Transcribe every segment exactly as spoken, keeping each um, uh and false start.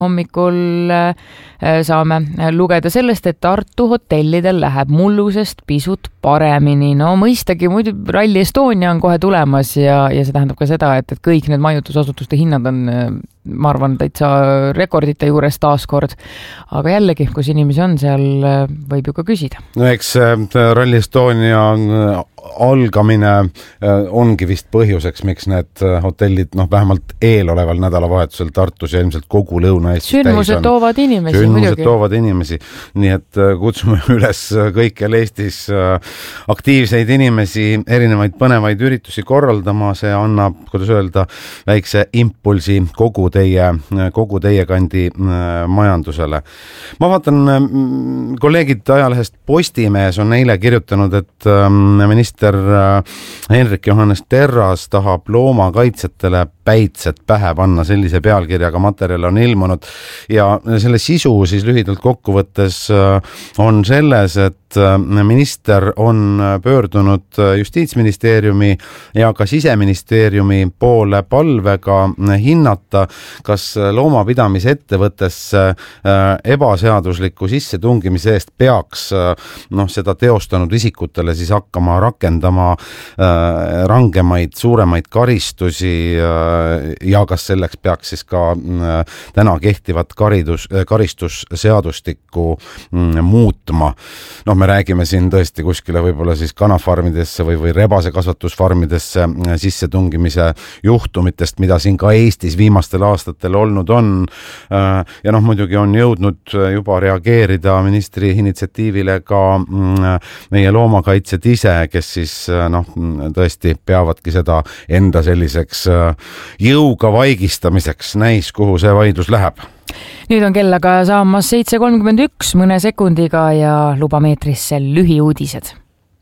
hommikul saame lugeda sellest, et Tartu hotellidel läheb mullusest pisut paremini. No mõistagi, muidu Rally Estonia on kohe tulemas ja, ja see tähendab ka seda, et, et kõik need majutusasutuste hinnad on, ma arvan, täitsa rekordite juures taaskord. Aga jällegi, kus inimesi on, seal võib ju ka küsida. No eks Rally Estonia algamine ongi vist põhjuseks, miks need hotellid, noh, vähemalt eeloleval nädalavahetusel Tartus ja ilmselt kogu Lõuna-Eestis sündmused toovad inimesi. Sündmused muidugi. toovad inimesi. Nii et kutsume üles kõikjal Eestis aktiivseid inimesi erinevaid põnevaid üritusi korraldama. See annab, kuidas öelda, väikse impulsi kogu teie, kogu teie kandi majandusele. Ma vaatan, kolleegid ajalehest Postimees on eile kirjutanud, et minister Henrik Johannes Terras tahab loomakaitsjatele päitsed pähe panna, sellise pealkirjaga materjal on ilmunud ja selle sisu siis lühidalt kokkuvõttes on selles, et minister on pöördunud Justiitsministeeriumi ja ka Siseministeeriumi poole palvega hinnata, kas loomapidamise ettevõttesse ebaseadusliku sissetungimise eest peaks noh, seda teostanud isikutele siis hakkama rakendama rangemaid, suuremaid karistusi ja kas selleks peaks siis ka täna kehtivat karidus, karistusseadustikku muutma. Noh, me räägime siin tõesti kuskile võib-olla siis kanafarmidesse või, või rebasekasvatusfarmidesse sissetungimise juhtumitest, mida siin ka Eestis viimastel aastatel olnud on. Ja noh, muidugi on jõudnud juba reageerida ministri initsiatiivile ka meie loomakaitsjad ise, kes siis noh, tõesti peavadki seda enda selliseks jõuga vaigistamiseks. Näis, kuhu see vaidlus läheb. Nüüd on kell aga saamas seitse kolmkümmend üks mõne sekundiga ja lubameetrisse lühiuudised.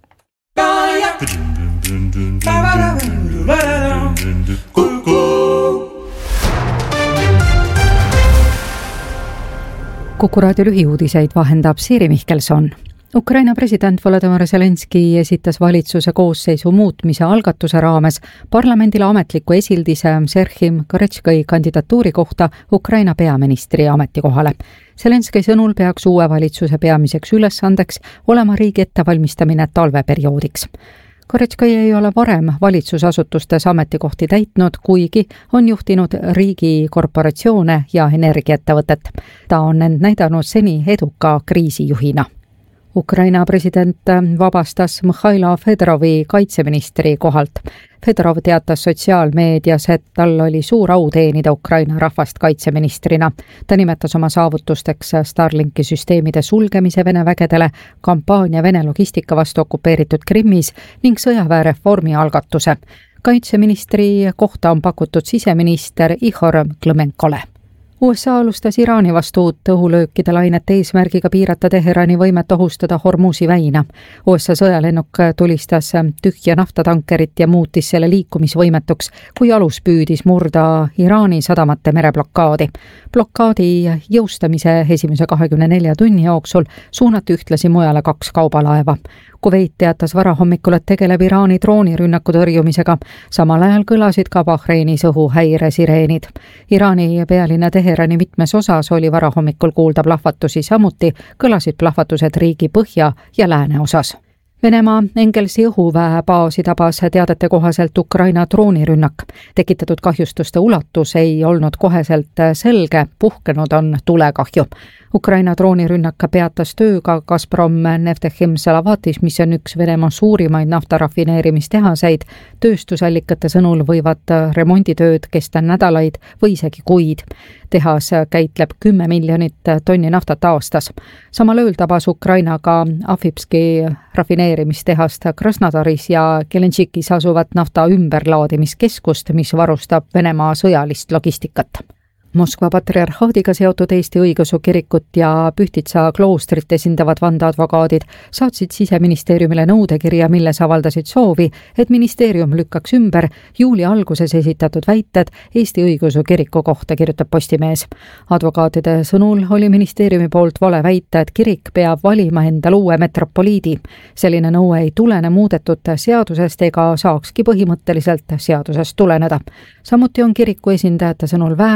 Kuku raadio lühiuudiseid vahendab Siiri Mihkelson. Ukraina president Volodymyr Zelenski esitas valitsuse koosseisu muutmise algatuse raames parlamendile ametliku esildise Serhim Goretškai kandidatuuri kohta Ukraina peaministri ametikohale. Zelenski sõnul peaks uue valitsuse peamiseks ülesandeks olema riigi ettevalmistamine talveperioodiks. Goretškai ei ole varem valitsusasutustes ametikohti täitnud, kuigi on juhtinud riigi korporatsioone ja energiaettevõtet. Ta on end näidanud seni eduka kriisijuhina. Ukraina president vabastas Mihhailo Fedorovi kaitseministri kohalt. Fedorov teatas sotsiaalmeedias, et tal oli suur au teenida Ukraina rahvast kaitseministrina. Ta nimetas oma saavutusteks Starlinki süsteemide sulgemise Vene vägedele, kampaania Vene logistika vastu okupeeritud Krimmis ning sõjaväereformi algatuse. Kaitseministri kohta on pakutud siseminister Ihor Klõmenkole. U S A alustas Iraani vastu uut õhulöökide lainet eesmärgiga piirata Teherani võimet ohustada Hormuzi väina. U S A sõjalennuk tulistas tühja naftatankerit ja muutis selle liikumisvõimetuks, kui alus püüdis murda Iraani sadamate mereblokkaadi. Blokkaadi jõustamise esimese kahekümne nelja tunni jooksul suunati ühtlasi mujale kaks kaubalaeva. Kuveit teatas varahommikul, et tegeleb Iraani droonirünnaku tõrjumisega. Samal ajal kõlasid ka Bahreinis õhuhäire sireenid. Iraani pealinna Teherani mitmes osas oli varahommikul kuulda plahvatusi, samuti kõlasid plahvatused riigi põhja ja lääne osas. Venemaa Engelsi õhuväe baasi tabas teadete kohaselt Ukraina droonirünnak. Tekitatud kahjustuste ulatus ei olnud koheselt selge, puhkenud on tulekahju. Ukraina droonirünnak peatas tööga Gazprom Neftechim Salavatis, mis on üks Venemaa suurimaid naftarafineerimistehaseid. Tööstusallikate sõnul võivad remonditööd kesta nädalaid või isegi kuid. Tehas käitleb kümme miljonit tonni naftat aastas. Samal ööl tabas Ukraina ka Afipski rafineerimistehast Krasnodaris ja Kelenšikis asuvat nafta ümberlaadimiskeskust, mis varustab Venemaa sõjalist logistikat. Moskva patriarhaadiga seotud Eesti Õigeusu Kirikut ja Pühtitsa kloostrit esindavad vandeadvokaadid saatsid Siseministeeriumile nõudekirja, milles avaldasid soovi, et ministeerium lükkaks ümber juuli alguses esitatud väited Eesti Õigeusu Kiriku kohta, kirjutab Postimees. Advokaatide sõnul oli ministeeriumi poolt vale väita, et kirik peab valima endal uue metropoliidi. Selline nõue ei tulene muudetud seadusest ega saakski põhimõtteliselt seadusest tuleneda. Samuti on kiriku esindajate sõnul väär kuju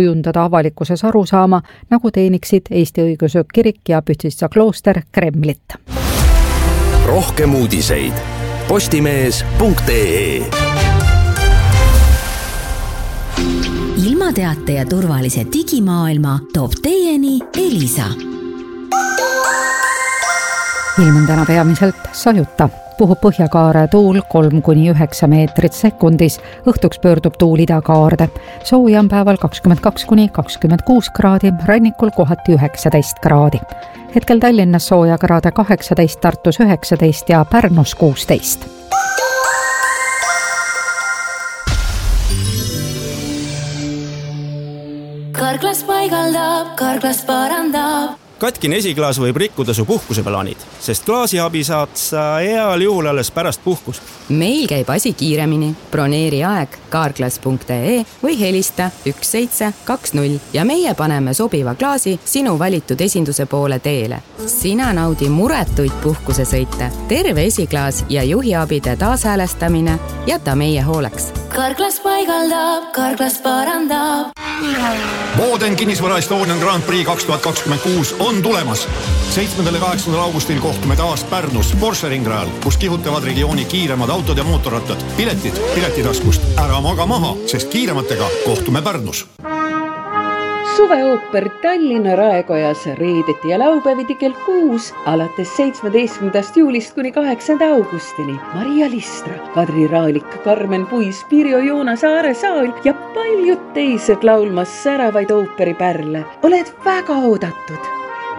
kujundada avalikkuses arusaama, nagu teeniksid Eesti Õigeusu Kirik ja Pühtitsa klooster Kremlit. Rohkem uudiseid postimees punkt ee. Ilmateate ja turvalise digimaailma toob teieni Elisa. Ilm on täna peamiselt sajuta. Puhub põhjakaare tuul kolm kuni üheksa meetrit sekundis. Õhtuks pöördub tuul idakaarde. Sooja on päeval kakskümmend kaks kuni kakskümmend kuus kraadi, rannikul kohati üheksateist kraadi. Hetkel Tallinnas sooja kraade kaheksateist, Tartus üheksateist ja Pärnus kuusteist. Karklas paigaldab, Karklas parandab. Katkine esiklaas võib rikkuda su puhkuseplaanid, sest klaasiabi saad sa heal juhul alles pärast puhkust. Meil käib asi kiiremini. Broneeri aeg karklas punkt ee või helista üks seitse kaks null ja meie paneme sobiva klaasi sinu valitud esinduse poole teele. Sina naudi muretuid puhkusesõite, terve esiklaas ja juhiabide taashäälestamine jäta meie hooleks. Karklas paigaldab, Karklas parandab. Moden kinnisvara Estonian Grand Prix kaks tuhat kakskümmend kuus on tulemas. seitsmendal ja kaheksandal augustil kohtume taas Pärnus Porsche ringrajal, kus kihutavad regiooni kiiremad autod ja mootorrattad. Piletid piletitaskust, ära maga maha, sest kiirematega kohtume Pärnus. Suveooper Tallinna Raekojas reedeti ja laupäeviti kell kuus alates seitsmeteistkümnendast juulist kuni kaheksanda augustini. Maria Listra, Kadri Raalik, Karmen Puis, Pirjo Joonas, Aare Saal ja paljud teised laulmas säravaid ooperipärle. Oled väga oodatud.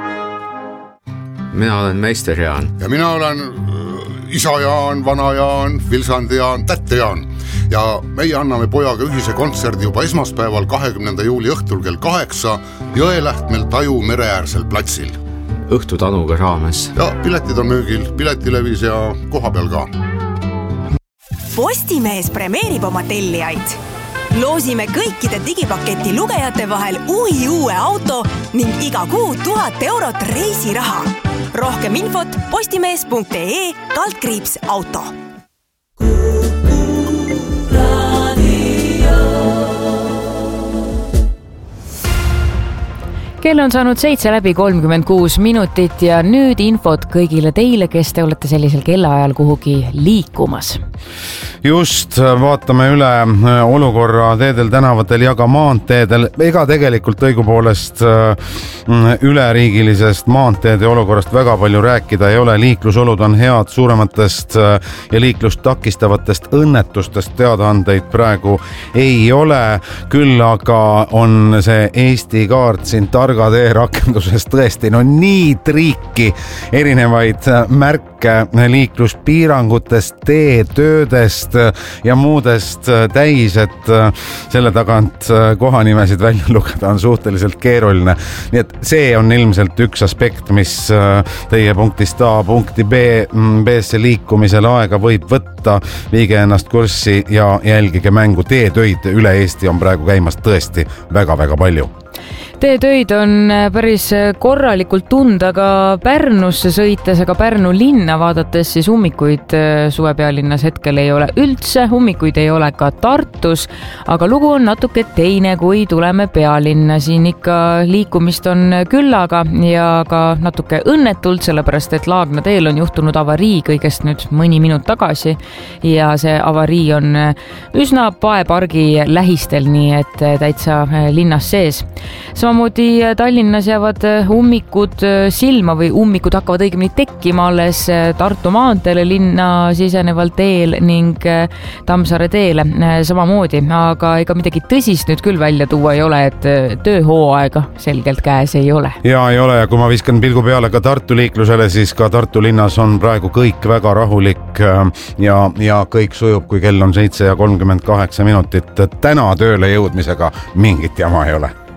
Mina olen meister Jaan. Ja mina olen isa Jaan, vana Jaan, Vilsandi Jaan, tätte Jaan. Ja meie anname pojaga ühise kontserdi juba esmaspäeval kahekümnenda juuli õhtul kell kaheksa Jõelähtmel Taju mereäärsel platsil. Õhtu tanuga raames. Ja piletid on müügil, piletilevis ja koha peal ka. Postimees premeerib oma tellijaid. Loosime kõikide digipaketi lugejate vahel uui uue auto ning iga kuu tuhat eurot reisiraha. Rohkem infot postimees punkt ee kaldkriips auto. Kell on saanud seitse läbi kolmkümmend kuus minutit ja nüüd infot kõigile teile, kes te olete sellisel kellaajal kuhugi liikumas. Just, vaatame üle olukorra teedel, tänavatel ja ka maanteedel. Ega tegelikult õigupoolest üleriigilisest maanteede olukorrast väga palju rääkida ei ole. Liiklusolud on head, suurematest ja liiklust takistavatest õnnetustest teadaandeid praegu ei ole. Küll aga on see Eesti kaart siin targa tee rakenduses tõesti no nii triiki erinevaid märke liikluspiirangutest, teetöödest ja muudest täis, et selle tagant kohanimesid välja lugeda on suhteliselt keeruline. Nii et see on ilmselt üks aspekt, mis teie punktist A punkti B, B-sse liikumisel aega võib võtta. Viige ennast kurssi ja jälgige mängu. Teetöid üle Eesti on praegu käimas tõesti väga-väga palju. Teetöid on päris korralikult tunda ka Pärnusse sõites, aga Pärnu linna vaadates siis ummikuid suvepealinnas hetkel ei ole üldse, ummikuid ei ole ka Tartus, aga lugu on natuke teine, kui tuleme pealinna. Siin ikka liikumist on küllaga ja ka natuke õnnetult, sellepärast et Laagna teel on juhtunud avarii kõigest nüüd mõni minut tagasi ja see avarii on üsna paepargi lähistel, nii et täitsa linnas sees. Samamoodi Tallinnas jäävad ummikud silma või ummikud hakkavad õigemini tekkima alles Tartu maanteele linna siseneval teel ning Tammsaare teele samamoodi, aga ega midagi tõsist nüüd küll välja tuua ei ole, et tööhooaega selgelt käes ei ole. Ja ei ole ja kui ma viskan pilgu peale ka Tartu liiklusele, siis ka Tartu linnas on praegu kõik väga rahulik ja, ja kõik sujub, kui kell on seitse ja kolmkümmend kaheksa minutit. Täna tööle jõudmisega mingit jama ei ole.